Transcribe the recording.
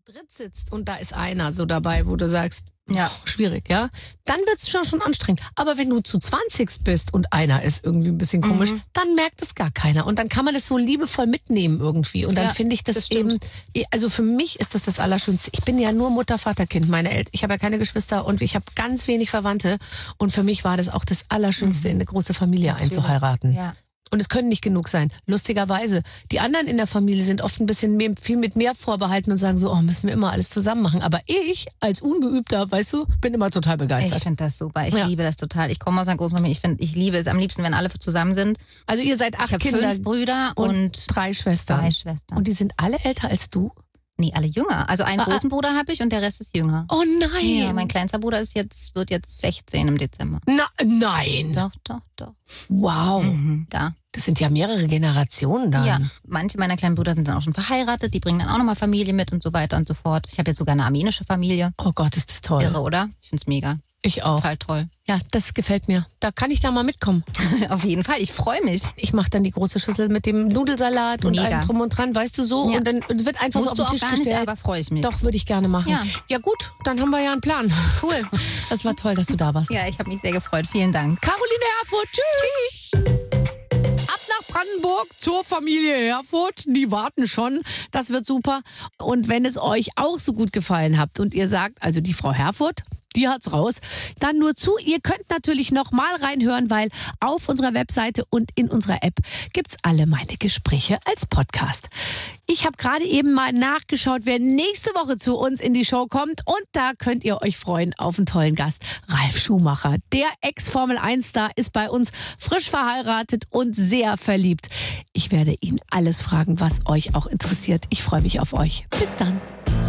dritt sitzt und da ist einer so dabei, wo du sagst, Ja. schwierig, ja, dann wird es schon anstrengend. Aber wenn du zu 20 bist und einer ist irgendwie ein bisschen komisch, dann merkt es gar keiner. Und dann kann man es so liebevoll mitnehmen irgendwie. Und dann Ja, finde ich das das eben, stimmt. also für mich ist das Allerschönste. Ich bin ja nur Mutter, Vater, Kind, meine Eltern. Ich habe ja keine Geschwister und ich habe ganz wenig Verwandte. Und für mich war das auch das Allerschönste, in eine große Familie einzuheiraten. Ja. Und es können nicht genug sein, lustigerweise. Die anderen in der Familie sind oft ein bisschen viel mit mehr vorbehalten und sagen so, oh, müssen wir immer alles zusammen machen. Aber ich, als Ungeübter, weißt du, bin immer total Ich begeistert. finde das super. Ich Ja. liebe das total. Ich komme aus einer Großfamilie. Ich liebe es am liebsten, wenn alle zusammen sind. Also ihr seid 8 Ich habe Kinder 5 Brüder und 3 Schwestern. 2 Schwestern. Und die sind alle älter als du? Nee, alle jünger. Also einen großen Bruder habe ich und der Rest ist jünger. Oh nein! Ja, mein kleinster Bruder wird jetzt 16 im Dezember. Nein! Doch. Wow. Ja. Das sind ja mehrere Generationen dann. Ja, manche meiner kleinen Brüder sind dann auch schon verheiratet, die bringen dann auch nochmal Familie mit und so weiter und so fort. Ich habe jetzt sogar eine armenische Familie. Oh Gott, ist das toll. Irre, oder? Ich finde es mega. Ich auch. Total toll. Ja, das gefällt mir. Da kann ich da mal mitkommen. Auf jeden Fall, ich freue mich. Ich mache dann die große Schüssel mit dem Nudelsalat und Mega. allem drum und dran, weißt du so? Ja. Und dann wird einfach so Musst auf du den auch Tisch gar nicht, gestellt. aber freue ich mich. Doch, würde ich gerne machen. Ja. Ja gut, dann haben wir ja einen Plan. Cool. Das war toll, dass du da warst. Ja, ich habe mich sehr gefreut. Vielen Dank. Caroline Herfurth, tschüss. Ab nach Brandenburg zur Familie Herfurth. Die warten schon. Das wird super. Und wenn es euch auch so gut gefallen hat und ihr sagt, also die Frau Herfurth, die hat's raus, dann nur zu. Ihr könnt natürlich noch mal reinhören, weil auf unserer Webseite und in unserer App gibt's alle meine Gespräche als Podcast. Ich habe gerade eben mal nachgeschaut, wer nächste Woche zu uns in die Show kommt. Und da könnt ihr euch freuen auf einen tollen Gast. Ralf Schumacher, der Ex-Formel-1-Star, ist bei uns frisch verheiratet und sehr verliebt. Ich werde ihn alles fragen, was euch auch interessiert. Ich freue mich auf euch. Bis dann.